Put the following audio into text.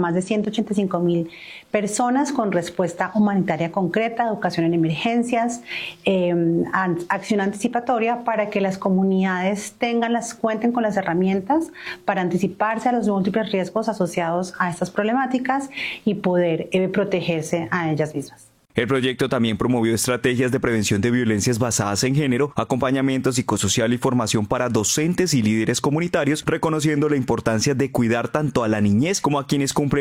más de 185.000 personas con respuesta humanitaria concreta, educación en emergencias, acción anticipatoria para que las comunidades cuenten con las herramientas para anticiparse a los múltiples riesgos asociados a estas problemáticas y poder protegerse a ellas mismas. El proyecto también promovió estrategias de prevención de violencias basadas en género, acompañamiento psicosocial y formación para docentes y líderes comunitarios, reconociendo la importancia de cuidar tanto a la niñez como a quienes cumplen